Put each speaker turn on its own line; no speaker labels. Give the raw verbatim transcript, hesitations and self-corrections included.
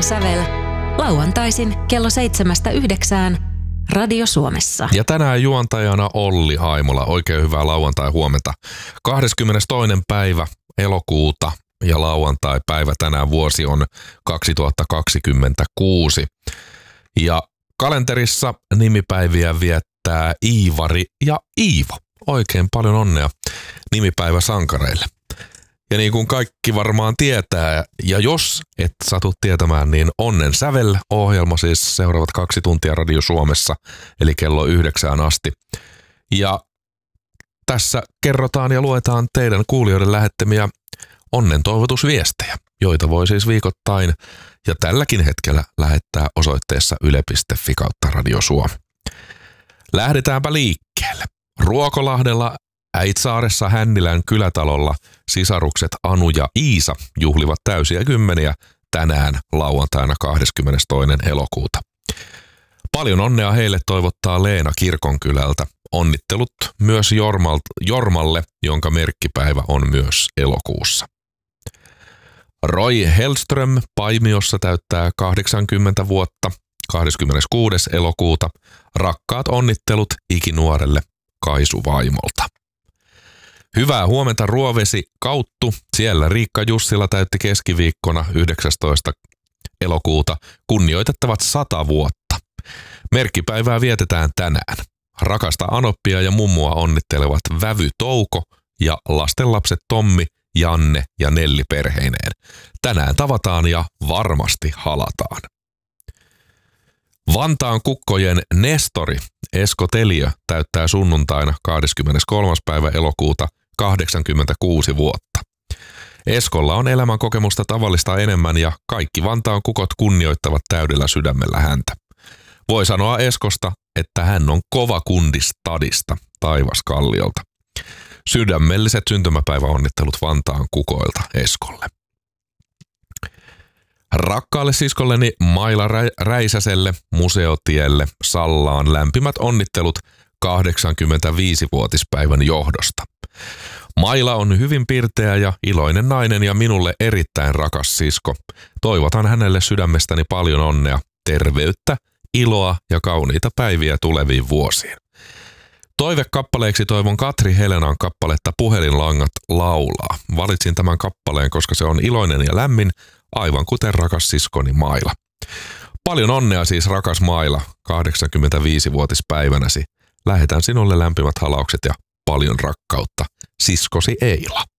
Onnen sävel lauantaisin kello seitsemästä yhdeksään Radio Suomessa.
Ja tänään juontajana Olli Haimola. Oikein hyvää lauantai-huomenta. kahdeskymmenestoinen päivä elokuuta ja lauantai-päivä tänään vuosi on kaksituhattakaksikymmentäkuusi. Ja kalenterissa nimipäiviä viettää Iivari ja Iivo. Oikein paljon onnea nimipäivä sankareille. Ja niin kuin kaikki varmaan tietää, ja jos et satu tietämään, niin Onnen sävel-ohjelma siis seuraavat kaksi tuntia Radio Suomessa, eli kello yhdeksään asti. Ja tässä kerrotaan ja luetaan teidän kuulijoiden lähettämiä onnen toivotusviestejä, joita voi siis viikoittain ja tälläkin hetkellä lähettää osoitteessa yle piste fi kautta Radio Suomi. Lähdetäänpä liikkeelle. Ruokolahdella Äitsaaressa Hännilän kylätalolla sisarukset Anu ja Iisa juhlivat täysiä kymmeniä tänään lauantaina kahdeskymmenestoinen elokuuta. Paljon onnea heille toivottaa Leena Kirkonkylältä. Onnittelut myös Jormalle, jonka merkkipäivä on myös elokuussa. Roy Hellström Paimiossa täyttää kahdeksankymmentä vuotta kahdeskymmeneskuudes elokuuta. Rakkaat onnittelut ikinuorelle Kaisu vaimolta. Hyvää huomenta Ruovesi Kauttu. Siellä Riikka Jussila täytti keskiviikkona yhdeksästoista elokuuta kunnioitettavat sata vuotta. Merkkipäivää vietetään tänään. Rakasta Anoppia ja mummua onnittelevat Vävy Touko ja lastenlapset Tommi, Janne ja Nelli perheineen. Tänään tavataan ja varmasti halataan. Vantaan kukkojen nestori Esko Teliö täyttää sunnuntaina kahdeskymmeneskolmas päivä elokuuta kahdeksankymmentäkuusi vuotta. Eskolla on elämän kokemusta tavallista enemmän ja kaikki Vantaan kukot kunnioittavat täydellä sydämellä häntä. Voi sanoa Eskosta, että hän on kova kundi stadista Taivaskalliolta. Sydämelliset syntymäpäiväonnittelut Vantaan kukoilta Eskolle. Rakkaalle siskolleni Maila Räisäselle Museotielle Sallaan lämpimät onnittelut kahdeksankymmentäviisivuotispäivän johdosta. Maila on hyvin pirteä ja iloinen nainen ja minulle erittäin rakas sisko. Toivotan hänelle sydämestäni paljon onnea, terveyttä, iloa ja kauniita päiviä tuleviin vuosiin. Toivekappaleeksi toivon Katri Helenan kappaletta Puhelinlangat laulaa. Valitsin tämän kappaleen, koska se on iloinen ja lämmin, aivan kuten rakas siskoni Maila. Paljon onnea siis rakas Maila kahdeksankymmentäviisivuotispäivänäsi. Lähetän sinulle lämpimät halaukset ja paljon rakkautta, siskosi Eila.